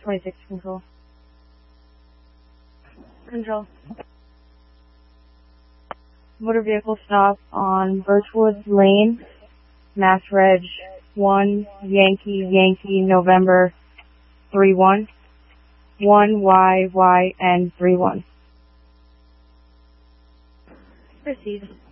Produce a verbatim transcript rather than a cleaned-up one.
twenty-six control. Control. Motor vehicle stop on Birchwood Lane, Mass Reg one Yankee Yankee November three one one Y Y N three one. Proceed.